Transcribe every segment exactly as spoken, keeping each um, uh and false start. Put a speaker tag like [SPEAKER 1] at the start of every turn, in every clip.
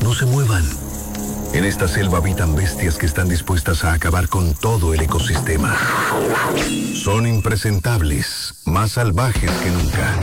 [SPEAKER 1] No se muevan. En esta selva habitan bestias que están dispuestas a acabar con todo el ecosistema. Son impresentables, más salvajes que nunca.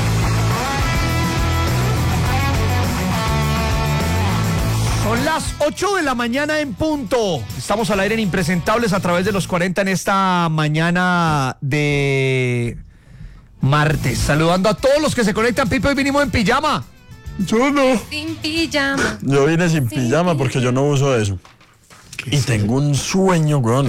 [SPEAKER 2] Son las ocho de la mañana en punto. Estamos al aire en Impresentables a través de los cuarenta en esta mañana de martes. Saludando a todos los que se conectan. Pipo, hoy vinimos en pijama.
[SPEAKER 3] Yo no.
[SPEAKER 4] Sin pijama.
[SPEAKER 3] Yo vine sin, sin pijama sin porque yo no uso eso. Y tengo un sueño, weón.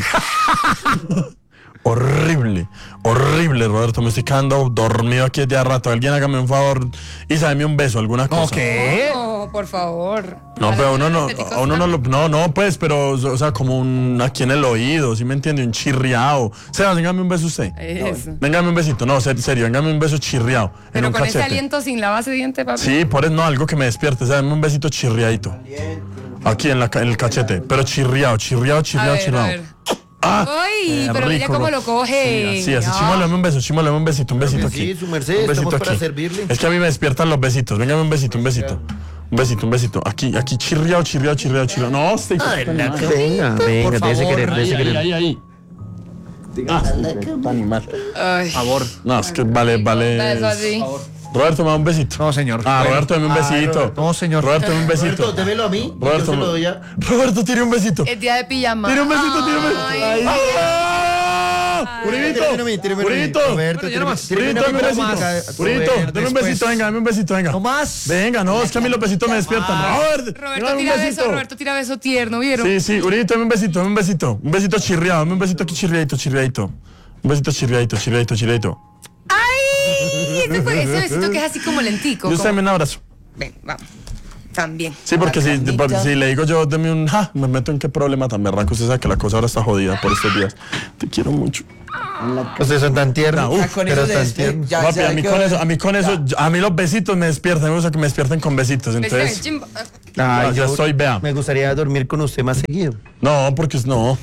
[SPEAKER 3] Horrible, horrible, Roberto. Me estoy quedando dormido aquí desde hace rato. Alguien hágame un favor y sábeme un beso, alguna cosa.
[SPEAKER 2] ¿Qué?
[SPEAKER 4] No, por favor.
[SPEAKER 3] No, pero uno no, a uno no lo, no, no, pues, pero, o sea, como un, aquí en el oído, ¿sí me entiende? Un chirriado. Sebas, véngame un beso usted.
[SPEAKER 4] Eso.
[SPEAKER 3] Véngame un besito, no, serio, serio, véngame un beso chirriado.
[SPEAKER 4] Pero
[SPEAKER 3] en un
[SPEAKER 4] con
[SPEAKER 3] cachete.
[SPEAKER 4] ese aliento sin la base de diente, papi.
[SPEAKER 3] Sí, por eso, no, algo que me despierte, o sea, dame un besito chirriadito. Aquí en, la, en el cachete, pero chirriado, chirriado, chirriado,
[SPEAKER 4] A ver,
[SPEAKER 3] chirriado.
[SPEAKER 4] a ver.
[SPEAKER 3] Ah,
[SPEAKER 4] Ay, pero mira cómo lo coge.
[SPEAKER 3] Sí, así,
[SPEAKER 4] Ah.
[SPEAKER 3] chimoleme un beso, chimoleme un besito, un besito aquí.
[SPEAKER 5] Sí, su merced, estamos para servirle.
[SPEAKER 3] Es que a mí me despiertan los besitos, véngame un besito, un besito. Un besito, un besito. Aquí, aquí, chirriado, chirriado, chirriado, chirriado. No, estoy...
[SPEAKER 5] Venga, venga, déjese querer, déjese querer.
[SPEAKER 3] Ahí, ahí, ahí. Ah, está animal.
[SPEAKER 4] Ay.
[SPEAKER 2] Favor.
[SPEAKER 3] No, es que vale, vale.
[SPEAKER 4] Eso así.
[SPEAKER 3] Roberto, me da un besito.
[SPEAKER 2] No, señor.
[SPEAKER 3] Ah, Roberto, dame un besito.
[SPEAKER 2] No, señor.
[SPEAKER 3] Roberto, dame un besito.
[SPEAKER 5] Roberto, démelo a mí.
[SPEAKER 3] Roberto,
[SPEAKER 5] yo se lo doy ya.
[SPEAKER 3] Roberto, tiene un besito.
[SPEAKER 4] Es día de pijama.
[SPEAKER 3] Tiene un besito, tiene un besito.
[SPEAKER 4] Ay.
[SPEAKER 3] ¡Ah! Uribito,
[SPEAKER 5] Tírame a mí, tírame a mí.
[SPEAKER 3] Uribito.
[SPEAKER 5] Roberto,
[SPEAKER 2] Bueno, ya
[SPEAKER 5] tírame-
[SPEAKER 2] nomás.
[SPEAKER 5] tírame
[SPEAKER 3] Uribito,
[SPEAKER 5] a
[SPEAKER 3] dame
[SPEAKER 5] mí,
[SPEAKER 3] un
[SPEAKER 5] Roberto.
[SPEAKER 3] besito. Uribito, dame un
[SPEAKER 2] después.
[SPEAKER 3] besito, venga, dame un besito, venga.
[SPEAKER 2] No más.
[SPEAKER 3] Venga, no, es que a mí los besitos me despiertan. Robert,
[SPEAKER 4] Roberto
[SPEAKER 3] dame un
[SPEAKER 4] tira
[SPEAKER 3] besito.
[SPEAKER 4] beso, Roberto tira beso tierno, ¿vieron?
[SPEAKER 3] Sí, sí, Uribito, dame un besito, dame un besito. Un besito chirriado, dame un besito aquí chirriadito, chirriadito. Un besito chirriadito, chirriadito, chirriadito.
[SPEAKER 4] ¡Ay! Ese, fue- ese besito que es así como lentico.
[SPEAKER 3] Y usted
[SPEAKER 4] como-
[SPEAKER 3] me un abrazo.
[SPEAKER 4] Ven, vamos. También.
[SPEAKER 3] Sí, porque si, porque si le digo yo, deme un ja, me meto en qué problema tan berraco. Usted sabe que la cosa ahora está jodida por estos días. Te quiero mucho.
[SPEAKER 5] Ustedes son tan tiernos.
[SPEAKER 3] Uf,
[SPEAKER 5] pero tan tiernos.
[SPEAKER 3] Papi, a mí con eso, a mí con eso, yo- a mí los besitos me despiertan, me gusta que me despierten con besitos.
[SPEAKER 4] Besito en el
[SPEAKER 3] Entonces,
[SPEAKER 4] chimbo.
[SPEAKER 3] Ay, ya estoy, vea.
[SPEAKER 5] Me gustaría dormir con usted más seguido.
[SPEAKER 3] No, porque es no.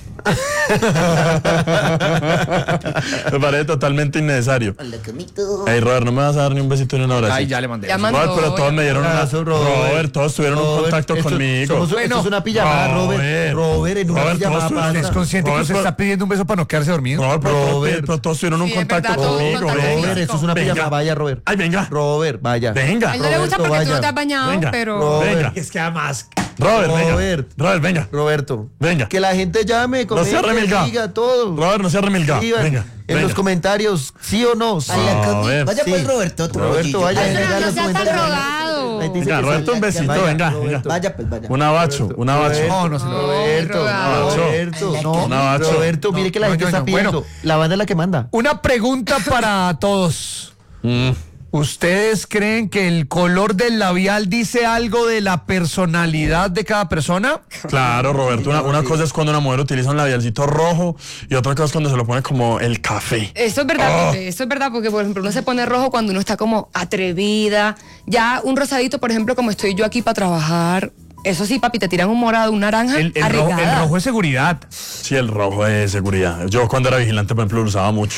[SPEAKER 3] Me parece totalmente innecesario. Ey, Robert, no me vas a dar ni un besito ni un abrazo.
[SPEAKER 2] Ay, ya le mandé.
[SPEAKER 4] Ya mandó.
[SPEAKER 3] Robert, pero todos
[SPEAKER 4] ya
[SPEAKER 3] me dieron una.
[SPEAKER 5] Abrazo, Robert.
[SPEAKER 3] Robert, todos tuvieron un
[SPEAKER 5] Robert,
[SPEAKER 3] contacto
[SPEAKER 5] esto-
[SPEAKER 3] conmigo.
[SPEAKER 5] somos- esto es una pijamada, Robert. Robert, en una
[SPEAKER 3] Robert,
[SPEAKER 5] pijamada
[SPEAKER 3] todos
[SPEAKER 5] pasa.
[SPEAKER 2] ¿Es consciente que
[SPEAKER 3] Robert,
[SPEAKER 2] usted
[SPEAKER 3] pero-
[SPEAKER 2] está pidiendo un beso para no quedarse dormido?
[SPEAKER 3] Robert, pero,
[SPEAKER 5] Robert.
[SPEAKER 3] pero todos tuvieron un
[SPEAKER 4] Sí, es
[SPEAKER 3] contacto
[SPEAKER 4] verdad, todos
[SPEAKER 3] conmigo.
[SPEAKER 4] contacto
[SPEAKER 3] venga.
[SPEAKER 5] Robert, esto es una
[SPEAKER 3] Venga.
[SPEAKER 5] pijamada. Vaya, Robert.
[SPEAKER 3] Ay, venga.
[SPEAKER 5] Robert, vaya.
[SPEAKER 3] Venga.
[SPEAKER 4] A él no le gusta
[SPEAKER 5] Roberto,
[SPEAKER 4] porque tú no
[SPEAKER 5] vaya.
[SPEAKER 4] te has bañado,
[SPEAKER 3] Venga.
[SPEAKER 4] pero...
[SPEAKER 5] Robert.
[SPEAKER 3] Venga.
[SPEAKER 2] Es que además...
[SPEAKER 3] Robert, venga.
[SPEAKER 5] Robert.
[SPEAKER 3] Robert, venga.
[SPEAKER 5] Roberto.
[SPEAKER 3] Venga.
[SPEAKER 5] Que la gente llame,
[SPEAKER 3] No sea
[SPEAKER 5] comente,
[SPEAKER 3] remilgado.
[SPEAKER 5] diga todo.
[SPEAKER 3] Robert, no sea remilgado.
[SPEAKER 5] Escriban
[SPEAKER 3] Venga.
[SPEAKER 5] en
[SPEAKER 3] venga.
[SPEAKER 5] los comentarios, sí o no. Sí.
[SPEAKER 3] A ver.
[SPEAKER 6] Vaya
[SPEAKER 5] Sí.
[SPEAKER 6] pues Roberto, otro
[SPEAKER 5] Roberto,
[SPEAKER 6] rollillo.
[SPEAKER 5] vaya.
[SPEAKER 4] Ay, no,
[SPEAKER 5] venga,
[SPEAKER 4] no
[SPEAKER 5] los
[SPEAKER 4] seas tan
[SPEAKER 5] comentarios.
[SPEAKER 4] rogado.
[SPEAKER 5] Ahí dice
[SPEAKER 3] Venga,
[SPEAKER 5] que
[SPEAKER 3] Roberto,
[SPEAKER 5] sí.
[SPEAKER 3] un besito,
[SPEAKER 5] Vaya,
[SPEAKER 3] venga,
[SPEAKER 5] Roberto.
[SPEAKER 3] venga.
[SPEAKER 6] Vaya pues, vaya.
[SPEAKER 3] Un abacho, un abacho.
[SPEAKER 2] No, no se lo...
[SPEAKER 5] Roberto,
[SPEAKER 4] rogado.
[SPEAKER 5] Roberto, no,
[SPEAKER 3] Un abacho.
[SPEAKER 5] Roberto, mire que la
[SPEAKER 2] No,
[SPEAKER 5] gente
[SPEAKER 2] no,
[SPEAKER 5] está
[SPEAKER 2] no,
[SPEAKER 5] pidiendo.
[SPEAKER 2] bueno.
[SPEAKER 5] La banda es la que manda.
[SPEAKER 2] Una pregunta para todos. ¿Ustedes creen que el color del labial dice algo de la personalidad de cada persona?
[SPEAKER 3] Claro, Roberto, una, una cosa es cuando una mujer utiliza un labialcito rojo y otra cosa es cuando se lo pone como el café.
[SPEAKER 4] Eso es verdad,
[SPEAKER 3] Oh.
[SPEAKER 4] Pepe, eso es verdad, porque por ejemplo uno se pone rojo cuando uno está como atrevida. Ya un rosadito, por ejemplo, como estoy yo aquí para trabajar. Eso sí, papi, te tiran un morado, un naranja,
[SPEAKER 2] El, el rojo,
[SPEAKER 4] arriesgada.
[SPEAKER 2] el rojo es seguridad.
[SPEAKER 3] Sí, el rojo es seguridad. Yo cuando era vigilante, por ejemplo, lo usaba mucho.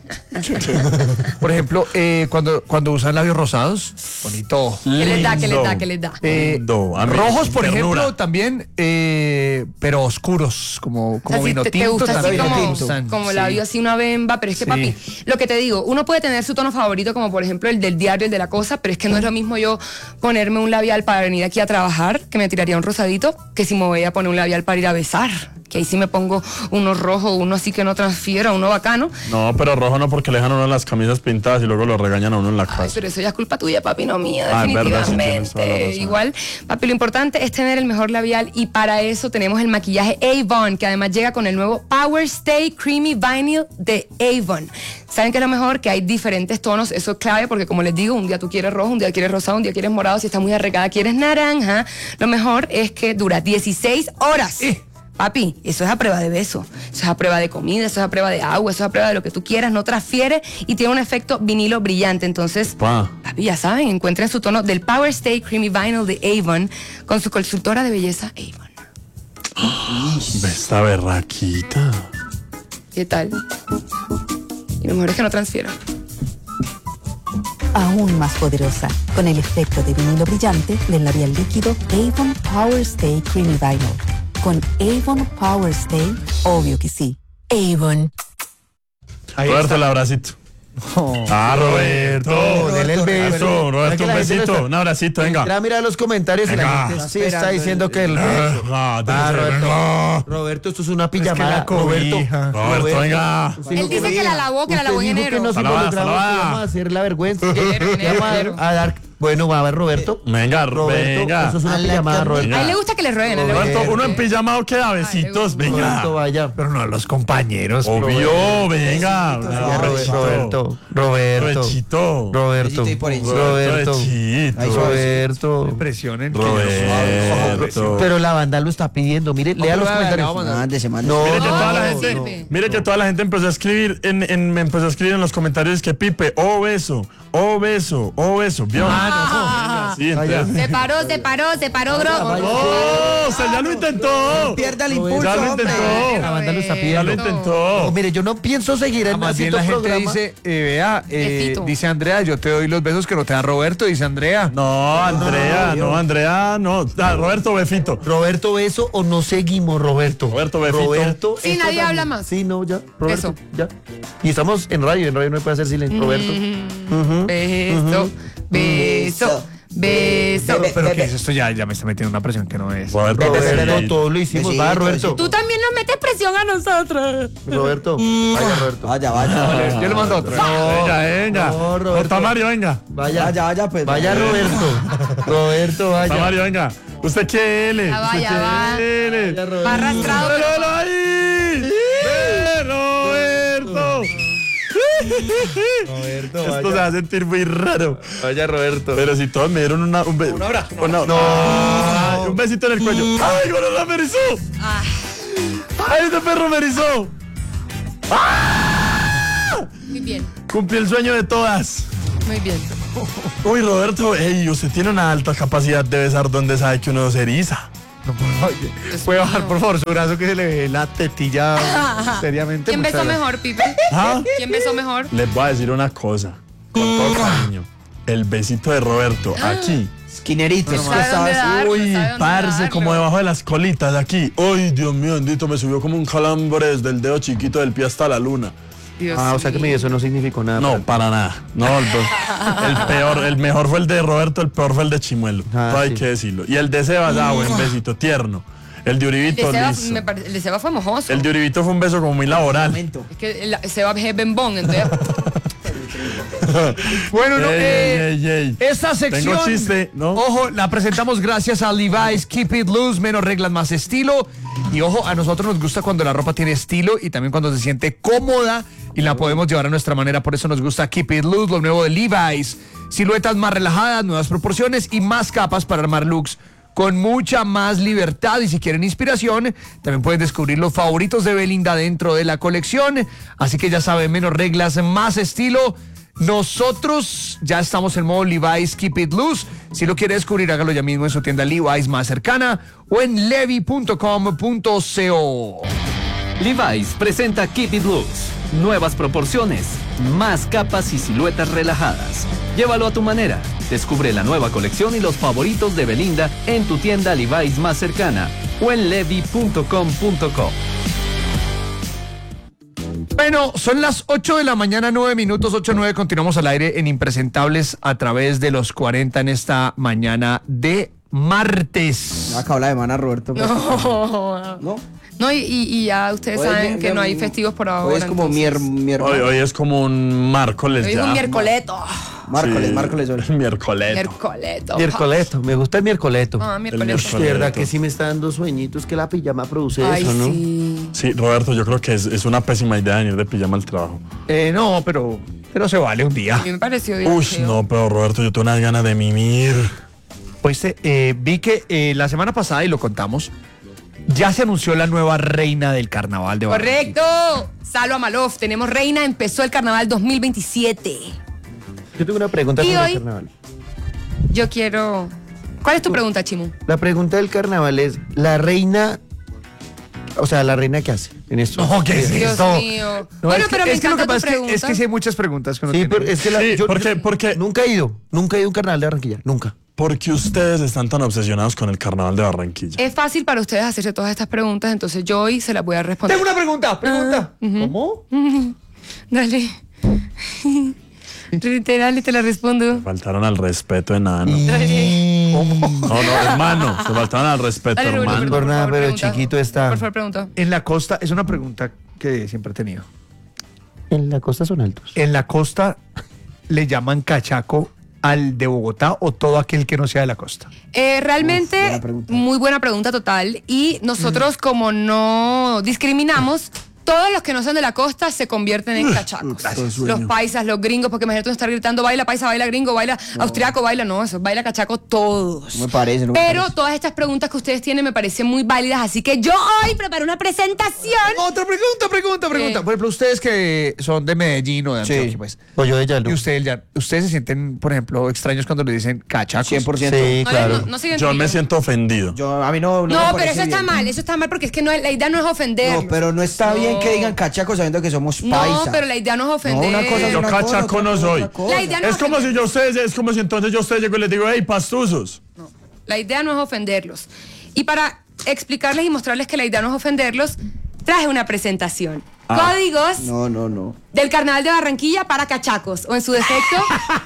[SPEAKER 2] Por ejemplo, eh, cuando, cuando usan labios rosados, bonito.
[SPEAKER 4] ¿Qué les da, qué les da,
[SPEAKER 3] Lindo.
[SPEAKER 4] qué les da?
[SPEAKER 2] Eh,
[SPEAKER 3] Lindo, a mí,
[SPEAKER 2] rojos, por
[SPEAKER 3] ternura.
[SPEAKER 2] ejemplo, también, eh, pero oscuros, como, como
[SPEAKER 4] O sea, si
[SPEAKER 2] vino
[SPEAKER 4] te, te
[SPEAKER 2] tinto.
[SPEAKER 4] gusta así
[SPEAKER 2] también
[SPEAKER 4] como,
[SPEAKER 2] me gustan,
[SPEAKER 4] como
[SPEAKER 2] sí.
[SPEAKER 4] labio así una bemba, pero es que
[SPEAKER 2] Sí.
[SPEAKER 4] papi, lo que te digo, uno puede tener su tono favorito como por ejemplo el del diario, el de la cosa, pero es que no es lo mismo yo ponerme un labial para venir aquí a trabajar, que me tiraría un rosadito, que si me voy a poner un labial para ir a besar, que ahí sí me pongo uno rojo, uno así que no transfiera, uno bacano.
[SPEAKER 3] No, pero rojo no, porque le dejan a uno las camisas pintadas y luego lo regañan a uno en la
[SPEAKER 4] Ay,
[SPEAKER 3] casa.
[SPEAKER 4] pero eso ya es culpa tuya, papi, no mía,
[SPEAKER 3] Ah, es verdad, sí,
[SPEAKER 4] definitivamente.
[SPEAKER 3] tienes toda la razón.
[SPEAKER 4] Igual, papi, lo importante es tener el mejor labial y para eso tenemos el maquillaje Avon, que además llega con el nuevo Power Stay Creamy Vinyl de Avon. ¿Saben qué es lo mejor? Que hay diferentes tonos, eso es clave porque como les digo, un día tú quieres rojo, un día quieres rosado, un día quieres morado, si estás muy arregada quieres naranja. Lo mejor es que dura dieciséis horas. Papi, eso es a prueba de beso, eso es a prueba de comida, eso es a prueba de agua, eso es a prueba de lo que tú quieras, no transfiere y tiene un efecto vinilo brillante. Entonces,
[SPEAKER 3] Pa.
[SPEAKER 4] papi, ya saben, encuentren su tono del Power Stay Creamy Vinyl de Avon con su consultora de belleza Avon.
[SPEAKER 3] Ve esta berraquita.
[SPEAKER 4] ¿Qué tal? Y lo mejor es que no transfiera.
[SPEAKER 6] aún más poderosa, con el efecto de vinilo brillante del labial líquido Avon Power Stay Creamy Vinyl. Con Avon Power Stay, obvio que sí. Avon.
[SPEAKER 2] Ahí
[SPEAKER 3] Roberto,
[SPEAKER 2] está.
[SPEAKER 3] el abracito.
[SPEAKER 2] Oh.
[SPEAKER 3] Ah, Roberto.
[SPEAKER 5] Dele el beso.
[SPEAKER 3] Eso, Roberto, un
[SPEAKER 5] La gente no
[SPEAKER 3] besito,
[SPEAKER 5] está-
[SPEAKER 3] un abracito, venga.
[SPEAKER 5] Entra a mirar los comentarios y la
[SPEAKER 3] Venga.
[SPEAKER 5] gente sí está diciendo que el beso.
[SPEAKER 3] Ah,
[SPEAKER 5] Ah, Roberto.
[SPEAKER 3] Venga.
[SPEAKER 5] Roberto, esto es una
[SPEAKER 2] Es que
[SPEAKER 5] pijamada.
[SPEAKER 2] la cobija.
[SPEAKER 3] Roberto, venga.
[SPEAKER 5] usted
[SPEAKER 4] Él
[SPEAKER 5] dijo
[SPEAKER 4] dice que la lavó, que la lavó en
[SPEAKER 5] usted dijo
[SPEAKER 4] enero.
[SPEAKER 5] que nos
[SPEAKER 3] Salvada,
[SPEAKER 5] involucramos,
[SPEAKER 3] salvada.
[SPEAKER 5] que vamos a hacer la vergüenza.
[SPEAKER 4] Enero, enero,
[SPEAKER 5] Vamos a-
[SPEAKER 4] enero.
[SPEAKER 5] a dar. Bueno, va a ver, Roberto.
[SPEAKER 3] Venga,
[SPEAKER 5] Roberto,
[SPEAKER 3] venga.
[SPEAKER 5] eso es una pijamada, Roberto.
[SPEAKER 4] A él le gusta que le rueguen. a él le
[SPEAKER 3] Roberto,
[SPEAKER 4] gusta.
[SPEAKER 3] uno en pijamado queda, besitos, venga.
[SPEAKER 5] Roberto, vaya.
[SPEAKER 2] Pero no, los compañeros.
[SPEAKER 3] Obvio, venga.
[SPEAKER 5] Vaya,
[SPEAKER 3] Roberto.
[SPEAKER 5] Roberto. Roberto.
[SPEAKER 3] Robechito.
[SPEAKER 5] Roberto.
[SPEAKER 7] Besito y por encima.
[SPEAKER 5] Roberto.
[SPEAKER 3] Robechito.
[SPEAKER 7] Ay,
[SPEAKER 5] Roberto.
[SPEAKER 2] Presionen.
[SPEAKER 3] Roberto.
[SPEAKER 5] Pero la banda lo está pidiendo. Mire, lea los comentarios.
[SPEAKER 7] Mándese, mándese.
[SPEAKER 5] No,
[SPEAKER 3] Mire que toda la
[SPEAKER 5] no,
[SPEAKER 3] gente,
[SPEAKER 4] sirve.
[SPEAKER 3] mire que toda la gente empezó a escribir en, en- me empezó a escribir en los comentarios que Pipe, oh beso, oh beso, oh beso, ¿vio?
[SPEAKER 4] Ah,
[SPEAKER 3] Sí, entonces-
[SPEAKER 4] Se paró, se paró, se paró, bro.
[SPEAKER 3] ¡Oh! Se ya lo intentó.
[SPEAKER 7] Pierda el impulso,
[SPEAKER 3] Ya lo
[SPEAKER 7] hombre.
[SPEAKER 3] intentó.
[SPEAKER 5] La banda lo está
[SPEAKER 3] Ya
[SPEAKER 5] pidiendo.
[SPEAKER 3] lo intentó.
[SPEAKER 5] No, mire, yo no pienso seguir en
[SPEAKER 2] Más bien la
[SPEAKER 5] haciendo
[SPEAKER 2] gente
[SPEAKER 5] programa.
[SPEAKER 2] dice, eh, vea, eh,
[SPEAKER 4] Besito.
[SPEAKER 2] dice Andrea, yo te doy los besos que no te da Roberto, dice Andrea.
[SPEAKER 3] No, Andrea, no, Andrea, no. Ah, Roberto Befito.
[SPEAKER 5] Roberto, beso o no seguimos, Roberto.
[SPEAKER 3] Roberto, besito.
[SPEAKER 5] Roberto.
[SPEAKER 4] Sí,
[SPEAKER 5] esto
[SPEAKER 4] nadie
[SPEAKER 5] también.
[SPEAKER 4] habla más.
[SPEAKER 5] Sí, no, ya. Roberto,
[SPEAKER 4] Eso.
[SPEAKER 5] ya. Y estamos en radio, en radio no puede hacer silencio. Roberto. Ujú.
[SPEAKER 4] Beso, beso, beso.
[SPEAKER 7] Bebe,
[SPEAKER 2] Pero
[SPEAKER 7] bebe.
[SPEAKER 2] ¿qué es esto? Ya, ya me está metiendo una presión que no es.
[SPEAKER 3] Roberto
[SPEAKER 5] Roberto,
[SPEAKER 3] Befito.
[SPEAKER 5] todos lo hicimos.
[SPEAKER 7] Besito,
[SPEAKER 5] Va, Roberto.
[SPEAKER 7] besito.
[SPEAKER 4] Tú también nos metes presión a nosotros.
[SPEAKER 5] Roberto. Vaya, Roberto.
[SPEAKER 7] Vaya, vaya.
[SPEAKER 2] Yo le mando otro.
[SPEAKER 3] Venga, venga.
[SPEAKER 5] No, Roberto.
[SPEAKER 3] Tamario, venga.
[SPEAKER 5] Vaya.
[SPEAKER 7] Vaya, vaya, pues.
[SPEAKER 5] Vaya, Roberto. Roberto, vaya.
[SPEAKER 3] Tamario, venga. ¿Usted qué L?
[SPEAKER 4] Ya va,
[SPEAKER 3] ¿Usted
[SPEAKER 4] ya
[SPEAKER 3] qué
[SPEAKER 4] va.
[SPEAKER 3] L?
[SPEAKER 5] Vaya, Roberto.
[SPEAKER 4] Va arrastrado.
[SPEAKER 3] ¡Míralo ahí! ¡Eh, Roberto!
[SPEAKER 5] Roberto,
[SPEAKER 3] Esto se
[SPEAKER 5] vaya.
[SPEAKER 3] va a sentir muy raro.
[SPEAKER 5] Vaya, Roberto.
[SPEAKER 3] Pero si todos me dieron una, un, be-
[SPEAKER 2] Un abrazo.
[SPEAKER 3] una-
[SPEAKER 5] No.
[SPEAKER 3] Ay, un besito en el cuello. ¡Ay, Gorila me erizó! ¡Ay, este perro me erizó!
[SPEAKER 4] Muy bien,
[SPEAKER 3] Cumplí el sueño de todas.
[SPEAKER 4] muy bien.
[SPEAKER 3] Uy, Roberto, ey, usted tiene una alta capacidad de besar donde sabe que uno se eriza.
[SPEAKER 2] ¿Puede bajar, por favor, su brazo que se le ve la tetilla seriamente?
[SPEAKER 4] ¿Quién
[SPEAKER 2] Muchas
[SPEAKER 4] besó
[SPEAKER 2] gracias.
[SPEAKER 4] mejor, Pipe?
[SPEAKER 3] ¿Ah?
[SPEAKER 4] ¿Quién besó mejor?
[SPEAKER 3] Les voy a decir una cosa, con todo cariño. El besito de Roberto aquí.
[SPEAKER 7] Esquinerito.
[SPEAKER 4] No sabe dónde darlo,
[SPEAKER 3] Uy,
[SPEAKER 4] sabe dónde
[SPEAKER 3] parce,
[SPEAKER 4] darlo.
[SPEAKER 3] como debajo de las colitas de aquí. Uy, Dios mío, bendito, me subió como un calambre desde el dedo chiquito del pie hasta la luna.
[SPEAKER 4] Dios
[SPEAKER 5] Ah, o sea que
[SPEAKER 4] mío.
[SPEAKER 5] me eso no significó nada.
[SPEAKER 3] No, para nada. No, el, el peor, el mejor fue el de Roberto, el peor fue el de Chimuelo.
[SPEAKER 5] Ah,
[SPEAKER 3] Todo hay
[SPEAKER 5] sí.
[SPEAKER 3] que decirlo. Y el de Sebas, ah, buen besito, tierno. El de
[SPEAKER 4] El de,
[SPEAKER 3] Uribito,
[SPEAKER 4] Seba,
[SPEAKER 3] listo.
[SPEAKER 4] me pare- el de Seba fue mojoso.
[SPEAKER 3] El de Uribito fue un beso como muy laboral.
[SPEAKER 7] Momento.
[SPEAKER 4] Es que el, Seba es bembón, entonces.
[SPEAKER 2] Bueno, no,
[SPEAKER 3] Ey,
[SPEAKER 2] eh,
[SPEAKER 3] ey, ey, ey.
[SPEAKER 2] esta sección,
[SPEAKER 3] Tengo chiste, ¿no?
[SPEAKER 2] ojo, la presentamos gracias a Levi's Keep It Loose, menos reglas, más estilo. Y ojo, a nosotros nos gusta cuando la ropa tiene estilo y también cuando se siente cómoda y la podemos llevar a nuestra manera. Por eso nos gusta Keep It Loose, lo nuevo de Levi's. Siluetas más relajadas, nuevas proporciones y más capas para armar looks con mucha más libertad. Y si quieren inspiración, también pueden descubrir los favoritos de Belinda dentro de la colección. Así que ya saben, menos reglas, más estilo. Nosotros ya estamos en modo Levi's Keep It Loose. Si lo quiere descubrir, hágalo ya mismo en su tienda Levi's más cercana o en levi punto com punto co.
[SPEAKER 8] Levi's presenta Keep It Loose. Nuevas proporciones, más capas y siluetas relajadas. Llévalo a tu manera. Descubre la nueva colección y los favoritos de Belinda en tu tienda Levi's más cercana o en levi punto com punto co.
[SPEAKER 2] Bueno, son las ocho de la mañana, nueve minutos, ocho nueve. Continuamos al aire en Impresentables a través de los cuarenta en esta mañana de martes.
[SPEAKER 7] No acabó la semana, Roberto. pues.
[SPEAKER 4] No.
[SPEAKER 7] ¿No?
[SPEAKER 4] No, y, y- y ya ustedes
[SPEAKER 7] Hoy es
[SPEAKER 4] saben
[SPEAKER 7] mi-
[SPEAKER 4] que no hay
[SPEAKER 7] mi-
[SPEAKER 4] festivos por ahora.
[SPEAKER 7] Hoy es como
[SPEAKER 4] entonces.
[SPEAKER 7] mier, mier,
[SPEAKER 3] Hoy, hoy es como un miércoles
[SPEAKER 4] Hoy es
[SPEAKER 3] ya.
[SPEAKER 4] un miércoleto.
[SPEAKER 7] miércoles,
[SPEAKER 3] Sí,
[SPEAKER 7] miércoles hoy.
[SPEAKER 3] Miércoles.
[SPEAKER 4] Miércoleto.
[SPEAKER 5] Miércoleto, me gusta el miércoleto.
[SPEAKER 4] Ah,
[SPEAKER 3] El
[SPEAKER 4] miércoleto.
[SPEAKER 3] miércoles.
[SPEAKER 5] De verdad que sí me está dando sueñitos que la pijama produce
[SPEAKER 4] Ay,
[SPEAKER 5] eso, ¿no?
[SPEAKER 4] sí.
[SPEAKER 3] Sí, Roberto, yo creo que es, es una pésima idea venir de pijama al trabajo.
[SPEAKER 2] Eh, no, pero, pero se vale un
[SPEAKER 4] A
[SPEAKER 2] día.
[SPEAKER 4] mí me pareció
[SPEAKER 3] Uy,
[SPEAKER 4] divertido.
[SPEAKER 3] no, pero Roberto, yo tengo unas ganas de mimir.
[SPEAKER 2] Pues eh, vi que eh, la semana pasada, y lo contamos, ya se anunció la nueva reina del carnaval de Barranquilla.
[SPEAKER 4] Correcto. Salva Malof. Tenemos reina. Empezó el carnaval dos mil veintisiete.
[SPEAKER 5] Yo tengo una pregunta
[SPEAKER 4] ¿Y
[SPEAKER 5] sobre
[SPEAKER 4] hoy?
[SPEAKER 5] el carnaval.
[SPEAKER 4] Yo quiero. ¿Cuál es tu pregunta, Chimu?
[SPEAKER 5] La pregunta del carnaval es, ¿la reina O sea, la reina, ¿qué hace en esto?
[SPEAKER 2] No, ¿qué es
[SPEAKER 4] Dios
[SPEAKER 2] esto?
[SPEAKER 4] mío.
[SPEAKER 2] No,
[SPEAKER 4] Bueno,
[SPEAKER 2] es que,
[SPEAKER 4] pero me
[SPEAKER 2] es que lo que
[SPEAKER 4] encanta
[SPEAKER 2] pasa
[SPEAKER 4] tu
[SPEAKER 2] es que, es
[SPEAKER 4] pregunta.
[SPEAKER 2] que sí hay muchas preguntas que uno
[SPEAKER 5] Sí,
[SPEAKER 2] tiene.
[SPEAKER 5] pero es que la,
[SPEAKER 3] Sí,
[SPEAKER 5] yo,
[SPEAKER 3] porque-
[SPEAKER 5] yo
[SPEAKER 3] porque-
[SPEAKER 5] nunca he ido, nunca he ido a un carnaval de Barranquilla, nunca.
[SPEAKER 3] ¿Por qué ustedes están tan obsesionados con el carnaval de Barranquilla?
[SPEAKER 4] Es fácil para ustedes hacerse todas estas preguntas, entonces yo hoy se las voy a responder.
[SPEAKER 2] Tengo una pregunta, pregunta. ¿Cómo?
[SPEAKER 4] Dale. Literal, y te la respondo.
[SPEAKER 3] Faltaron al respeto, enano.
[SPEAKER 4] Dale.
[SPEAKER 3] No, no, hermano. Se faltaron al respeto,
[SPEAKER 4] Dale, Rubén,
[SPEAKER 3] hermano.
[SPEAKER 5] por nada,
[SPEAKER 4] favor,
[SPEAKER 5] pero
[SPEAKER 4] pregunta.
[SPEAKER 5] chiquito está.
[SPEAKER 4] Por favor, pregunta.
[SPEAKER 2] En la costa, es una pregunta que siempre he tenido.
[SPEAKER 5] En la costa son altos.
[SPEAKER 2] ¿En la costa le llaman cachaco al de Bogotá o todo aquel que no sea de la costa?
[SPEAKER 4] Eh, realmente,
[SPEAKER 7] buena pregunta.
[SPEAKER 4] muy buena pregunta total. Y nosotros, como no discriminamos, todos los que no son de la costa se convierten en cachacos. Los paisas, los gringos, porque imagínate tú estar gritando baila paisa, baila gringo, baila austriaco, baila, no, eso, baila cachaco todos.
[SPEAKER 7] No me parece, no me
[SPEAKER 4] Pero
[SPEAKER 7] parece.
[SPEAKER 4] todas estas preguntas que ustedes tienen me parecen muy válidas, así que yo hoy preparo una presentación.
[SPEAKER 2] Otra pregunta, pregunta, pregunta.
[SPEAKER 4] Eh.
[SPEAKER 2] Por ejemplo, ustedes que son de Medellín o de Antioquia,
[SPEAKER 5] Sí,
[SPEAKER 2] pues.
[SPEAKER 5] o yo de Yalo.
[SPEAKER 2] Y ustedes ya, ustedes se sienten, por ejemplo, extraños cuando le dicen cachacos.
[SPEAKER 7] cien por ciento.
[SPEAKER 5] Sí,
[SPEAKER 4] No,
[SPEAKER 5] claro.
[SPEAKER 4] no, no se
[SPEAKER 3] Yo me
[SPEAKER 4] identifican.
[SPEAKER 3] siento ofendido.
[SPEAKER 7] Yo, a mí no, no,
[SPEAKER 4] No,
[SPEAKER 7] me
[SPEAKER 4] pero
[SPEAKER 7] parece
[SPEAKER 4] eso está
[SPEAKER 7] bien.
[SPEAKER 4] mal, eso está mal porque es que no, es- la idea no es ofender.
[SPEAKER 7] No, pero no está bien que digan cachacos sabiendo que somos paisa.
[SPEAKER 4] No, pero la idea no es ofender.
[SPEAKER 7] No, una cosa es
[SPEAKER 3] Yo
[SPEAKER 7] una cosa,
[SPEAKER 3] cachaco
[SPEAKER 7] otra
[SPEAKER 3] no
[SPEAKER 7] cosa
[SPEAKER 3] soy.
[SPEAKER 7] es otra cosa.
[SPEAKER 4] La idea no
[SPEAKER 3] Es como si yo a ustedes, es como si entonces yo a ustedes llego y les digo, hey, pastuzos.
[SPEAKER 4] La idea no es ofenderlos. Y para explicarles y mostrarles que la idea no es ofenderlos, traje una presentación. Códigos
[SPEAKER 7] No, no, no.
[SPEAKER 4] del Carnaval de Barranquilla para cachacos, o en su defecto,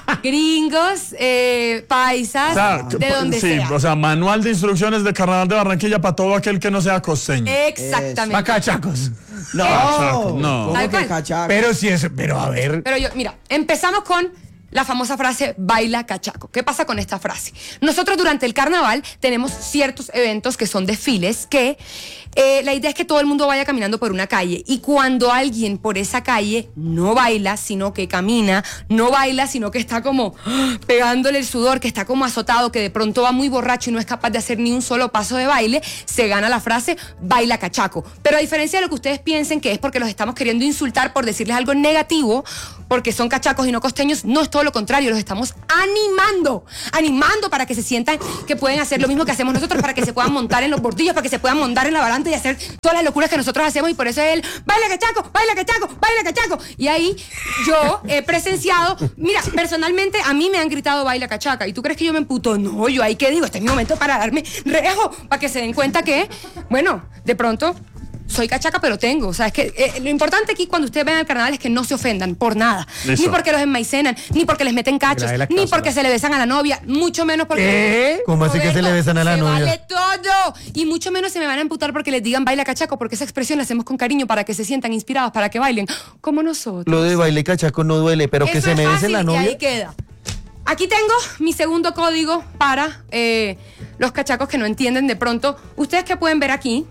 [SPEAKER 4] gringos, eh, paisas,
[SPEAKER 3] O sea,
[SPEAKER 4] de donde
[SPEAKER 3] sí,
[SPEAKER 4] sea.
[SPEAKER 3] o sea, manual de instrucciones de carnaval de Barranquilla para todo aquel que no sea costeño.
[SPEAKER 4] Exactamente.
[SPEAKER 2] Pa' cachacos.
[SPEAKER 7] No,
[SPEAKER 3] Cachaco, no.
[SPEAKER 7] ¿Cómo
[SPEAKER 4] Tal
[SPEAKER 7] que
[SPEAKER 4] cual.
[SPEAKER 7] cachaco?
[SPEAKER 2] Pero si es, pero a ver.
[SPEAKER 4] Pero yo, mira, empezamos con la famosa frase baila cachaco. ¿Qué pasa con esta frase? Nosotros durante el carnaval tenemos ciertos eventos que son desfiles que eh, la idea es que todo el mundo vaya caminando por una calle y cuando alguien por esa calle no baila, sino que camina, no baila, sino que está como ¡ah!, pegándole el sudor, que está como azotado, que de pronto va muy borracho y no es capaz de hacer ni un solo paso de baile, se gana la frase baila cachaco. Pero a diferencia de lo que ustedes piensen que es porque los estamos queriendo insultar por decirles algo negativo, porque son cachacos y no costeños, no es todo lo contrario, los estamos animando, animando para que se sientan que pueden hacer lo mismo que hacemos nosotros, para que se puedan montar en los bordillos, para que se puedan montar en la baranda y hacer todas las locuras que nosotros hacemos y por eso es el baila cachaco, baila cachaco, baila cachaco. Y ahí yo he presenciado, mira, personalmente a mí me han gritado baila cachaca y tú crees que yo me emputo, no, yo ahí que digo, este es mi momento para darme rejo, para que se den cuenta que, bueno, de pronto soy cachaca, pero tengo. O sea, es que eh, lo importante aquí cuando ustedes ven el carnaval es que no se ofendan por nada.
[SPEAKER 3] Listo.
[SPEAKER 4] Ni porque los enmaicenan, ni porque les meten cachos,
[SPEAKER 2] Grave la
[SPEAKER 4] ni
[SPEAKER 2] cláusula.
[SPEAKER 4] porque se le besan a la novia, mucho menos porque...
[SPEAKER 2] ¿Qué?
[SPEAKER 5] ¿Cómo así que se le besan a la
[SPEAKER 4] se
[SPEAKER 5] novia?
[SPEAKER 4] vale todo. Y mucho menos se me van a emputar porque les digan baila cachaco, porque esa expresión la hacemos con cariño para que se sientan inspirados, para que bailen como nosotros.
[SPEAKER 5] Lo de baile cachaco no duele, pero que
[SPEAKER 4] Eso
[SPEAKER 5] se
[SPEAKER 4] es
[SPEAKER 5] me bese
[SPEAKER 4] fácil
[SPEAKER 5] la
[SPEAKER 4] y
[SPEAKER 5] novia.
[SPEAKER 4] ahí queda. Aquí tengo mi segundo código para eh, los cachacos que no entienden de pronto. Ustedes que pueden ver aquí,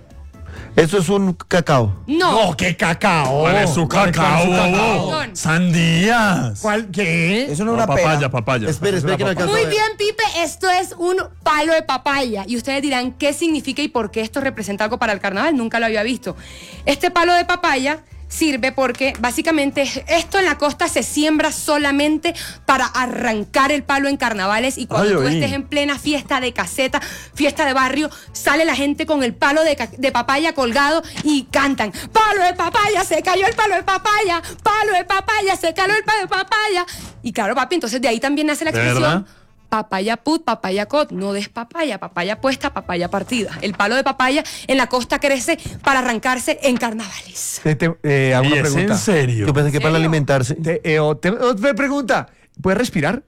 [SPEAKER 5] Eso es un cacao.
[SPEAKER 4] no.
[SPEAKER 2] No, qué cacao.
[SPEAKER 3] ¿Cuál es su
[SPEAKER 2] ¿Cuál es su
[SPEAKER 3] cacao, bobo?
[SPEAKER 4] Perdón.
[SPEAKER 3] Sandías.
[SPEAKER 2] ¿Cuál? ¿Qué?
[SPEAKER 7] Eso no es
[SPEAKER 3] No,
[SPEAKER 7] una
[SPEAKER 3] papaya,
[SPEAKER 7] pera.
[SPEAKER 3] papaya.
[SPEAKER 5] Espera, espera que no alcanzo a
[SPEAKER 4] Muy
[SPEAKER 5] ver.
[SPEAKER 4] bien, Pipe, esto es un palo de papaya. Y ustedes dirán, ¿qué significa y por qué esto representa algo para el carnaval? Nunca lo había visto. Este palo de papaya sirve porque básicamente esto en la costa se siembra solamente para arrancar el palo en carnavales y cuando
[SPEAKER 3] Ay,
[SPEAKER 4] tú
[SPEAKER 3] oí.
[SPEAKER 4] estés en plena fiesta de caseta, fiesta de barrio, sale la gente con el palo de, ca- de papaya colgado y cantan, palo de papaya, se cayó el palo de papaya, palo de papaya, se cayó el palo de papaya. Y claro, papi, entonces de ahí también nace la
[SPEAKER 3] ¿De
[SPEAKER 4] expresión
[SPEAKER 3] verdad?
[SPEAKER 4] papaya put, papaya cot, no des papaya, papaya puesta, papaya partida. El palo de papaya en la costa crece para arrancarse en carnavales.
[SPEAKER 2] Te, te- eh, hago
[SPEAKER 3] ¿Y
[SPEAKER 2] una
[SPEAKER 3] es
[SPEAKER 2] pregunta.
[SPEAKER 3] en serio?
[SPEAKER 5] Yo pensé que para
[SPEAKER 4] serio?
[SPEAKER 5] alimentarse.
[SPEAKER 2] Te, eh, o- te- otra pregunta. ¿Puedes respirar?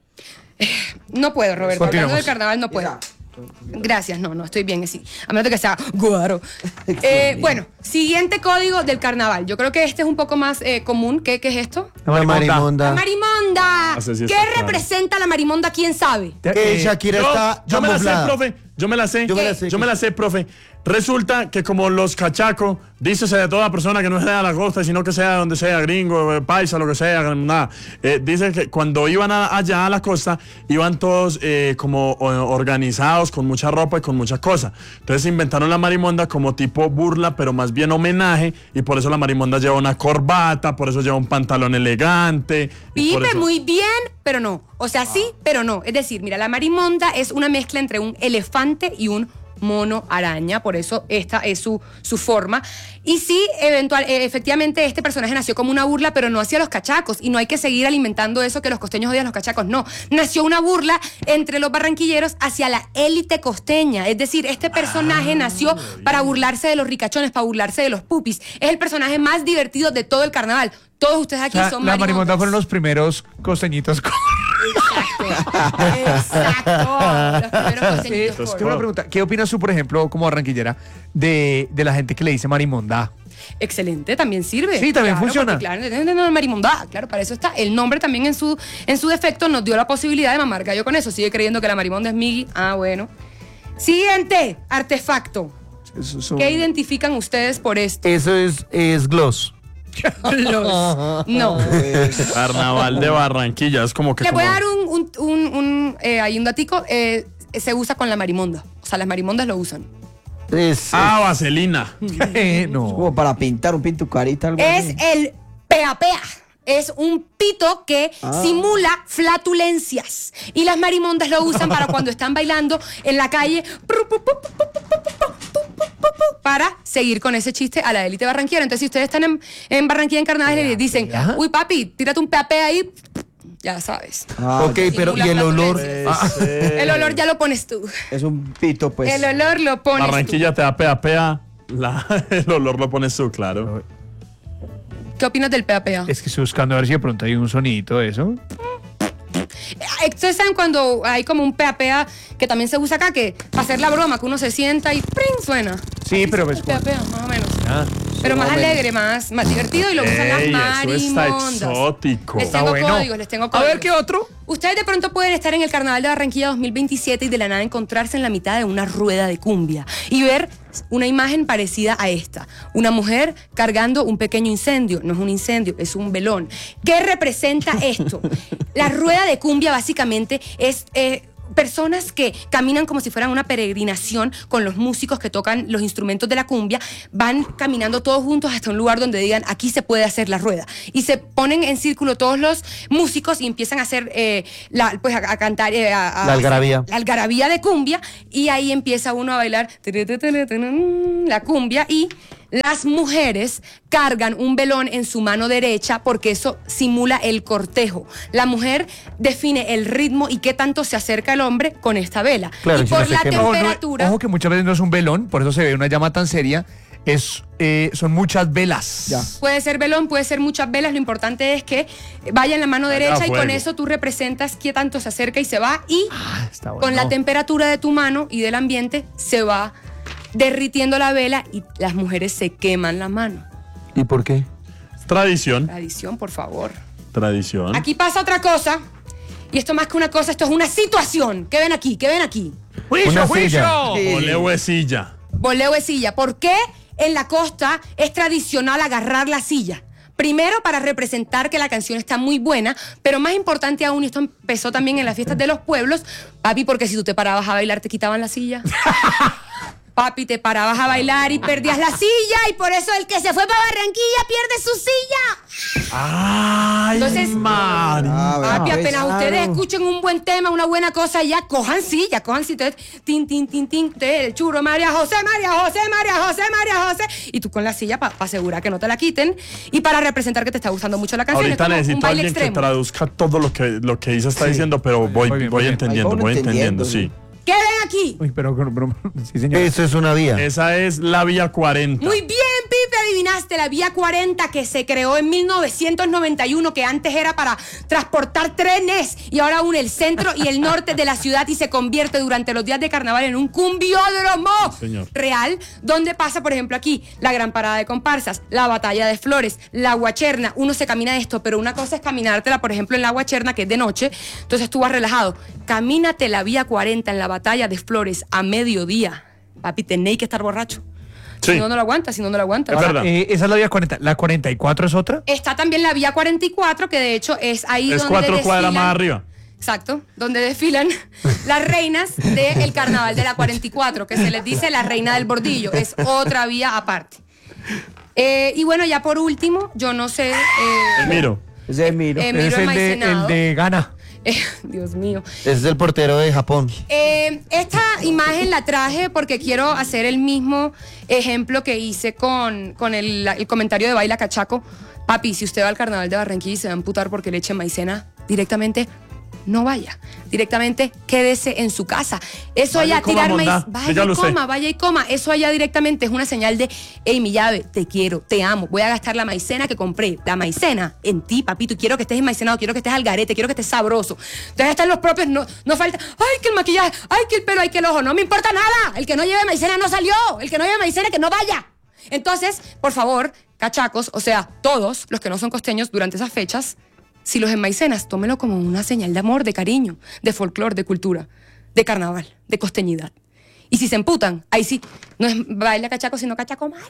[SPEAKER 4] No puedo, Roberto. Hablando
[SPEAKER 2] Continuemos.
[SPEAKER 4] del carnaval no puedo. Gracias, no, no, estoy bien así. A menos de que sea guaro. Eh, bueno, siguiente código del carnaval. Yo creo que este es un poco más eh, común. ¿Qué, ¿Qué es esto?
[SPEAKER 5] La
[SPEAKER 4] La
[SPEAKER 5] marimonda.
[SPEAKER 4] marimonda.
[SPEAKER 3] Ah, sí, sí,
[SPEAKER 4] ¿Qué
[SPEAKER 3] está claro.
[SPEAKER 4] representa la marimonda? ¿Quién sabe?
[SPEAKER 2] Te-
[SPEAKER 5] Que
[SPEAKER 2] eh,
[SPEAKER 5] Shakira
[SPEAKER 3] Yo,
[SPEAKER 5] está
[SPEAKER 3] yo me la sé,
[SPEAKER 5] camuflada.
[SPEAKER 3] profe. Yo me la sé.
[SPEAKER 5] Yo me la sé.
[SPEAKER 3] Yo me la sé, profe. Resulta que como los cachacos, dícese de toda persona que no sea de la costa, sino que sea donde sea, gringo, eh, paisa, lo que sea, nada. Eh, dice que cuando iban a- allá a la costa, iban todos eh, como o- organizados, con mucha ropa y con muchas cosas. Entonces inventaron la marimonda como tipo burla, pero más bien homenaje, y por eso la marimonda lleva una corbata, por eso lleva un pantalón elegante. y por
[SPEAKER 4] Pipe,
[SPEAKER 3] eso-
[SPEAKER 4] muy bien, pero no. O sea, sí, pero no. Es decir, mira, la marimonda es una mezcla entre un elefante y un mono araña, por eso esta es su, su forma. Y sí, eventual, eh, efectivamente este personaje nació como una burla, pero no hacia los cachacos, y no hay que seguir alimentando eso que los costeños odian a los cachacos, no. Nació una burla entre los barranquilleros hacia la élite costeña, es decir, este personaje ah, nació para burlarse de los ricachones, para burlarse de los pupis. Es el personaje más divertido de todo el carnaval. Todos ustedes aquí
[SPEAKER 2] o sea,
[SPEAKER 4] son
[SPEAKER 2] la
[SPEAKER 4] marimondas.
[SPEAKER 2] marimonda fueron los primeros costeñitos.
[SPEAKER 4] Exacto. Exacto. Los primeros costeñitos.
[SPEAKER 2] Sí, tengo una pregunta. ¿Qué opinas tú, por ejemplo, como barranquillera, de, de la gente que le dice marimonda?
[SPEAKER 4] Excelente, también sirve.
[SPEAKER 2] Sí, también
[SPEAKER 4] claro,
[SPEAKER 2] funciona.
[SPEAKER 4] Porque, claro, no, no, no, marimonda, claro, para eso está. El nombre también en su, en su defecto nos dio la posibilidad de mamar gallo con eso. Sigue creyendo que la marimonda es Miggy. Ah, bueno. Siguiente artefacto.
[SPEAKER 5] Eso un...
[SPEAKER 4] ¿Qué identifican ustedes por esto?
[SPEAKER 5] Eso es, es gloss.
[SPEAKER 4] Los, no.
[SPEAKER 3] Carnaval de Barranquilla, es como que...
[SPEAKER 4] Le
[SPEAKER 3] como...
[SPEAKER 4] voy a dar un, un, un, un, eh, hay un datico. Eh, se usa con la marimonda. O sea, las marimondas lo usan.
[SPEAKER 5] Es,
[SPEAKER 3] Ah, vaselina.
[SPEAKER 2] Eh,
[SPEAKER 7] Es
[SPEAKER 2] no.
[SPEAKER 7] como para pintar un pinto carita. Algo
[SPEAKER 4] Es
[SPEAKER 7] así.
[SPEAKER 4] el pea-pea. Es un pito que
[SPEAKER 7] Ah.
[SPEAKER 4] simula flatulencias. Y las marimondas lo usan para cuando están bailando en la calle para seguir con ese chiste a la élite barranquillera. Entonces, si ustedes están en, en Barranquilla en carnaval y les dicen, uy, papi, tírate un pea-pea ahí, ya sabes.
[SPEAKER 7] Ah,
[SPEAKER 5] ok, pero ¿y el olor?
[SPEAKER 4] flatulencias.
[SPEAKER 5] Ah,
[SPEAKER 4] El olor ya lo pones tú.
[SPEAKER 7] Es un pito, pues.
[SPEAKER 4] El olor lo pones
[SPEAKER 3] Barranquilla te da pea pea, la, el olor lo pones tú, claro.
[SPEAKER 4] tú. ¿Qué opinas del pea-pea?
[SPEAKER 2] Es que estoy buscando a ver si de pronto hay un sonidito de eso.
[SPEAKER 4] Ustedes saben cuando hay como un pea-pea que también se usa acá, que para hacer la broma, que uno se sienta y ¡pring! Suena.
[SPEAKER 2] Sí, pero
[SPEAKER 4] es
[SPEAKER 2] ves.
[SPEAKER 4] pea-pea, más o menos.
[SPEAKER 2] Ah,
[SPEAKER 4] Pero más
[SPEAKER 7] más o menos.
[SPEAKER 4] alegre, más, más divertido y lo usan las
[SPEAKER 3] Ey, eso está
[SPEAKER 4] marimondas.
[SPEAKER 3] exótico.
[SPEAKER 4] Les
[SPEAKER 3] Está
[SPEAKER 4] tengo
[SPEAKER 2] bueno.
[SPEAKER 4] códigos, les tengo
[SPEAKER 2] A
[SPEAKER 4] códigos.
[SPEAKER 2] ver, ¿qué otro?
[SPEAKER 4] Ustedes de pronto pueden estar en el Carnaval de Barranquilla dos mil veintisiete y de la nada encontrarse en la mitad de una rueda de cumbia y ver una imagen parecida a esta. Una mujer cargando un pequeño incendio. No es un incendio, es un velón. ¿Qué representa esto? La rueda de cumbia básicamente es... Eh, personas que caminan como si fueran una peregrinación con los músicos que tocan los instrumentos de la cumbia, van caminando todos juntos hasta un lugar donde digan, aquí se puede hacer la rueda. Y se ponen en círculo todos los músicos y empiezan a hacer, eh, la, pues a, a cantar, eh, a, a
[SPEAKER 5] La algarabía.
[SPEAKER 4] la algarabía de cumbia, y ahí empieza uno a bailar la cumbia, y las mujeres cargan un velón en su mano derecha porque eso simula el cortejo. La mujer define el ritmo y qué tanto se acerca el hombre con esta vela.
[SPEAKER 5] Claro,
[SPEAKER 4] y
[SPEAKER 5] si
[SPEAKER 4] por
[SPEAKER 5] no se
[SPEAKER 4] la
[SPEAKER 5] quema.
[SPEAKER 2] Ojo, no-
[SPEAKER 4] temperatura...
[SPEAKER 2] ojo que muchas veces no es un velón, por eso se ve una llama tan seria. Es, eh, son muchas velas.
[SPEAKER 7] Ya.
[SPEAKER 4] Puede ser velón, puede ser muchas velas, lo importante es que vaya en la mano
[SPEAKER 3] Vaya
[SPEAKER 4] derecha
[SPEAKER 3] a
[SPEAKER 4] y con
[SPEAKER 3] fuego.
[SPEAKER 4] eso tú representas qué tanto se acerca y se va, y
[SPEAKER 2] Ah, está bueno.
[SPEAKER 4] con la temperatura de tu mano y del ambiente se va derritiendo la vela y las mujeres se queman la mano.
[SPEAKER 5] ¿Y por qué?
[SPEAKER 3] Tradición,
[SPEAKER 4] Tradición, por favor.
[SPEAKER 3] tradición.
[SPEAKER 4] Aquí pasa otra cosa, y esto más que una cosa, esto es una situación. ¿Qué ven aquí? ¿Qué ven aquí?
[SPEAKER 2] ¡Juicio,
[SPEAKER 5] Una
[SPEAKER 2] juicio!
[SPEAKER 5] silla.
[SPEAKER 3] Ole huesilla.
[SPEAKER 4] Voleo de silla. ¿Por qué en la costa es tradicional agarrar la silla? Primero, para representar que la canción está muy buena, pero más importante aún, y esto empezó también en las fiestas de los pueblos, papi, porque si tú te parabas a bailar te quitaban la silla. Papi, te parabas a bailar y perdías la silla, y por eso el que se fue para Barranquilla pierde su silla.
[SPEAKER 3] Ay,
[SPEAKER 4] Entonces,
[SPEAKER 3] Mari.
[SPEAKER 7] Ah, ¿verdad?
[SPEAKER 4] Papi, apenas
[SPEAKER 7] Claro.
[SPEAKER 4] ustedes escuchen un buen tema, una buena cosa, ya cojan silla, cojan silla. Entonces, tin, tin, tin, tin, ustedes, el churro, María José, María José, María José, María José. Y tú con la silla para asegurar que no te la quiten y para representar que te está gustando mucho la canción.
[SPEAKER 3] Ahorita
[SPEAKER 4] es como un
[SPEAKER 3] necesito a
[SPEAKER 4] baile
[SPEAKER 3] alguien que
[SPEAKER 4] extremo.
[SPEAKER 3] traduzca todo lo que, lo que Isa está diciendo, pero voy,
[SPEAKER 2] Muy bien,
[SPEAKER 3] voy
[SPEAKER 2] muy bien.
[SPEAKER 3] entendiendo,
[SPEAKER 7] Ahí
[SPEAKER 3] voy
[SPEAKER 7] vamos
[SPEAKER 3] entendiendo,
[SPEAKER 7] entendiendo,
[SPEAKER 3] sí.
[SPEAKER 4] ¿Qué ven aquí?
[SPEAKER 2] Uy, pero, pero- pero- sí, señor.
[SPEAKER 5] Eso es una vía.
[SPEAKER 3] Esa es la vía cuarenta.
[SPEAKER 4] Muy bien, Pipe, adivinaste, la vía cuarenta que se creó en mil novecientos noventa y uno, que antes era para transportar trenes y ahora une el centro y el norte de la ciudad y se convierte durante los días de carnaval en un cumbiódromo
[SPEAKER 3] Señor.
[SPEAKER 4] real, donde pasa, por ejemplo, aquí la gran parada de comparsas, la batalla de flores, la guacherna. Uno se camina esto, pero una cosa es caminártela, por ejemplo, en la guacherna, que es de noche, entonces tú vas relajado. Camínate la vía cuarenta en la batalla de flores a mediodía. Papi, tenéis que estar borracho.
[SPEAKER 3] Sí.
[SPEAKER 4] Si no, no lo aguanta, si no, no lo aguanta.
[SPEAKER 3] Es verdad.
[SPEAKER 2] Eh, esa es la vía cuarenta. ¿La cuarenta y cuatro es otra?
[SPEAKER 4] Está también la vía cuarenta y cuatro, que de hecho es ahí
[SPEAKER 3] Es
[SPEAKER 4] donde
[SPEAKER 3] cuatro
[SPEAKER 4] desfilan,
[SPEAKER 3] cuadras más arriba.
[SPEAKER 4] Exacto, donde desfilan las reinas del carnaval de la cuarenta y cuatro, que se les dice la reina del bordillo. Es otra vía aparte. Eh, y bueno, ya por último, yo no sé... eh,
[SPEAKER 3] Miro.
[SPEAKER 7] Ese es Miro.
[SPEAKER 4] Eh, Miro
[SPEAKER 2] es
[SPEAKER 4] el
[SPEAKER 2] el de,
[SPEAKER 4] Maicenado.
[SPEAKER 2] el de Gana.
[SPEAKER 4] Eh, Dios mío.
[SPEAKER 5] Ese es el portero de Japón.
[SPEAKER 4] Eh, esta imagen la traje porque quiero hacer el mismo ejemplo que hice con, con el, el comentario de Baila Cachaco. Papi, si usted va al carnaval de Barranquilla y se va a amputar porque le echen maicena, directamente no vaya. Directamente quédese en su casa. Eso
[SPEAKER 3] Vaya
[SPEAKER 4] allá,
[SPEAKER 3] y coma,
[SPEAKER 4] tirar
[SPEAKER 3] mondá.
[SPEAKER 4] maíz, vaya y
[SPEAKER 3] Dígalo usted.
[SPEAKER 4] coma, vaya y coma. Eso allá directamente es una señal de, hey, mi llave, te quiero, te amo. Voy a gastar la maicena que compré, la maicena en ti, papito. Quiero que estés enmaicenado, quiero que estés al garete, quiero que estés sabroso. Entonces están los propios, no, no falta, ay, que el maquillaje, ay, que el pelo, ay, que el ojo. No me importa nada. El que no lleve maicena no salió. El que no lleve maicena, que no vaya. Entonces, por favor, cachacos, o sea, todos los que no son costeños durante esas fechas, si los enmaicenas, tómelo como una señal de amor, de cariño, de folclore, de cultura, de carnaval, de costeñidad. Y si se emputan, ahí sí, no es baila cachaco, sino cachaco mari.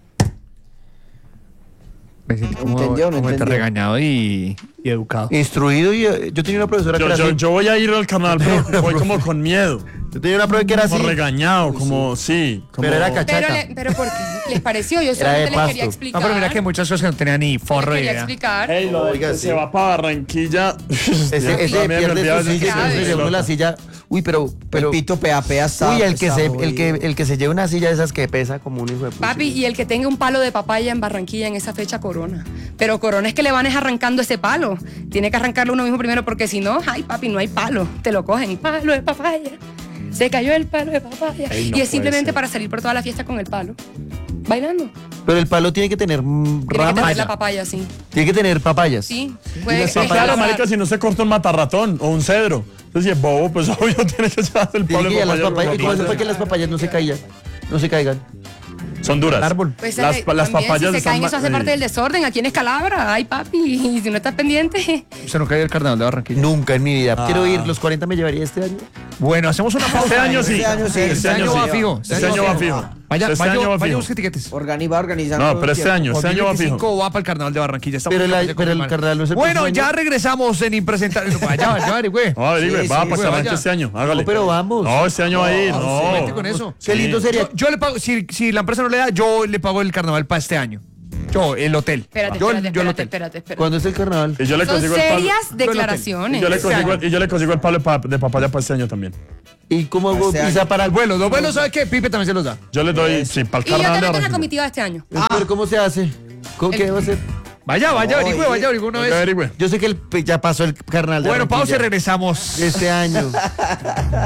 [SPEAKER 2] Me sentí como,
[SPEAKER 7] Entendió, no
[SPEAKER 2] como este
[SPEAKER 7] entendió.
[SPEAKER 2] regañado y, y educado.
[SPEAKER 5] Instruido y eh, yo tenía una profesora que
[SPEAKER 3] Yo,
[SPEAKER 5] era
[SPEAKER 3] yo,
[SPEAKER 5] así.
[SPEAKER 3] yo voy a ir al carnaval, pero voy como con miedo.
[SPEAKER 5] Yo tenía una profesora que era así.
[SPEAKER 3] Como regañado, como, sí. Como,
[SPEAKER 5] Pero era cachaca.
[SPEAKER 4] Pero, le- pero ¿por qué les pareció? Yo
[SPEAKER 5] Era
[SPEAKER 4] solamente
[SPEAKER 5] de
[SPEAKER 4] les
[SPEAKER 5] pasto.
[SPEAKER 4] quería
[SPEAKER 2] No,
[SPEAKER 4] explicar.
[SPEAKER 2] pero mira que muchas cosas que no tenía ni forro
[SPEAKER 4] les
[SPEAKER 2] de
[SPEAKER 4] quería
[SPEAKER 2] idea.
[SPEAKER 4] explicar.
[SPEAKER 3] Hey, lo de
[SPEAKER 5] Oiga,
[SPEAKER 3] que
[SPEAKER 5] sí.
[SPEAKER 3] se va para Barranquilla.
[SPEAKER 5] Ese, ese
[SPEAKER 3] También me
[SPEAKER 5] pierde
[SPEAKER 3] olvidaba
[SPEAKER 5] su
[SPEAKER 3] de
[SPEAKER 5] silla y
[SPEAKER 4] grave.
[SPEAKER 5] se lleva uno la silla. Uy, pero, pero.
[SPEAKER 7] El pito pea, pea, está
[SPEAKER 5] Uy, el que, se,
[SPEAKER 7] pesado,
[SPEAKER 5] el, que,
[SPEAKER 7] jodido.
[SPEAKER 5] el que se lleva una silla de esas que pesa como un hijo de puta.
[SPEAKER 4] Papi, y el que tenga un palo de papaya en Barranquilla en esa fecha, corona. Pero corona es que le van es arrancando ese palo. Tiene que arrancarlo uno mismo primero porque si no, ay papi, no hay palo. Te lo cogen, palo de papaya. Se cayó el palo de papaya.
[SPEAKER 3] Ey, no
[SPEAKER 4] y
[SPEAKER 3] puede
[SPEAKER 4] es simplemente
[SPEAKER 3] ser.
[SPEAKER 4] para salir por toda la fiesta con el palo. Bailando.
[SPEAKER 5] Pero el palo tiene que tener mm,
[SPEAKER 4] Tiene que
[SPEAKER 5] ramas.
[SPEAKER 4] tener la papaya, sí.
[SPEAKER 5] Tiene que tener papayas.
[SPEAKER 4] Sí.
[SPEAKER 3] Y
[SPEAKER 4] Puede,
[SPEAKER 3] después,
[SPEAKER 4] puede
[SPEAKER 3] claro,
[SPEAKER 4] agarrar.
[SPEAKER 3] marica, si no se corta un matarratón o un cedro. Entonces, si es bobo, pues obvio tiene que llevarse el
[SPEAKER 5] Tiene
[SPEAKER 3] palo
[SPEAKER 5] que
[SPEAKER 3] de
[SPEAKER 5] llevar las
[SPEAKER 3] papaya.
[SPEAKER 5] papayas. ¿Y cómo se
[SPEAKER 3] normal.
[SPEAKER 5] fue que las papayas no se caigan? No se caigan.
[SPEAKER 3] Son duras.
[SPEAKER 2] Árbol.
[SPEAKER 4] Pues
[SPEAKER 3] las,
[SPEAKER 4] eh,
[SPEAKER 3] pa- las
[SPEAKER 4] también,
[SPEAKER 3] papayas
[SPEAKER 4] si se
[SPEAKER 3] están
[SPEAKER 4] caen,
[SPEAKER 3] ma-
[SPEAKER 4] eso hace parte
[SPEAKER 3] eh,
[SPEAKER 4] del desorden. Aquí en Escalabra, ay papi, y si no estás pendiente.
[SPEAKER 2] Usted no cae el carnaval de Barranquilla.
[SPEAKER 5] Nunca en mi vida.
[SPEAKER 3] Ah.
[SPEAKER 5] Quiero ir. ¿Los cuarenta me llevaría este año?
[SPEAKER 2] Bueno, hacemos una pausa.
[SPEAKER 3] Este año sí.
[SPEAKER 7] Este año sí.
[SPEAKER 3] Este año
[SPEAKER 2] va
[SPEAKER 3] sí.
[SPEAKER 2] fijo.
[SPEAKER 3] Este año va fijo.
[SPEAKER 2] Vaya,
[SPEAKER 3] Este
[SPEAKER 2] vaya,
[SPEAKER 3] año va
[SPEAKER 2] vaya,
[SPEAKER 3] fijo.
[SPEAKER 2] busque tiquetes.
[SPEAKER 7] Organi- va organizando.
[SPEAKER 3] No, pero este
[SPEAKER 7] tiempo.
[SPEAKER 3] año, este año va fijo.
[SPEAKER 2] veinticinco va para el carnaval de Barranquilla. Estamos
[SPEAKER 5] Pero
[SPEAKER 2] en
[SPEAKER 5] la-
[SPEAKER 2] campaña
[SPEAKER 5] pero el
[SPEAKER 2] confirmada.
[SPEAKER 5] carnaval no es el
[SPEAKER 2] Bueno,
[SPEAKER 5] próximo
[SPEAKER 2] ya
[SPEAKER 5] año.
[SPEAKER 2] regresamos en impresentable. Vaya, vaya, averigüe.
[SPEAKER 3] No, averigüe,
[SPEAKER 7] Sí,
[SPEAKER 3] va
[SPEAKER 7] sí,
[SPEAKER 3] para
[SPEAKER 2] sí,
[SPEAKER 3] arranque
[SPEAKER 2] vaya.
[SPEAKER 3] este año. Hágale.
[SPEAKER 5] No, pero vamos.
[SPEAKER 3] No, este año va a ir. No.
[SPEAKER 2] Vete con eso.
[SPEAKER 5] Qué lindo sería.
[SPEAKER 2] Yo, yo le pago, si, si la empresa no le da, yo le pago el carnaval para este año. Yo, el hotel.
[SPEAKER 4] Espérate,
[SPEAKER 2] yo,
[SPEAKER 4] espérate,
[SPEAKER 2] yo el
[SPEAKER 4] espérate,
[SPEAKER 2] hotel.
[SPEAKER 4] espérate, espérate.
[SPEAKER 5] ¿Cuándo es el carnaval?
[SPEAKER 3] Y yo le
[SPEAKER 4] Son
[SPEAKER 3] consigo el palo.
[SPEAKER 4] serias
[SPEAKER 3] Y
[SPEAKER 4] declaraciones.
[SPEAKER 3] yo, le
[SPEAKER 2] Este
[SPEAKER 3] consigo,
[SPEAKER 2] año.
[SPEAKER 3] y yo le consigo el palo de, pa- de papaya para este año también.
[SPEAKER 5] ¿Y cómo hago
[SPEAKER 7] Este
[SPEAKER 5] visa
[SPEAKER 7] año.
[SPEAKER 5] para el vuelo?
[SPEAKER 2] Bueno, los vuelos, ¿sabes qué? Pipe también se los da.
[SPEAKER 3] Yo le doy, sí, para el
[SPEAKER 4] Y yo
[SPEAKER 3] carnaval de
[SPEAKER 4] también tengo la
[SPEAKER 3] Barranquilla.
[SPEAKER 4] comitiva de este año.
[SPEAKER 5] Pero ¿cómo se hace? ¿Cómo, ¿Qué debo hacer?
[SPEAKER 2] Vaya, vaya,
[SPEAKER 7] Oye.
[SPEAKER 2] averigüe, vaya, averigüe una
[SPEAKER 3] Oiga,
[SPEAKER 2] vez.
[SPEAKER 3] averigüe.
[SPEAKER 5] Yo sé que el, ya pasó el carnaval de
[SPEAKER 2] Bueno, pausa y
[SPEAKER 5] Barranquilla
[SPEAKER 2] regresamos.
[SPEAKER 5] este año.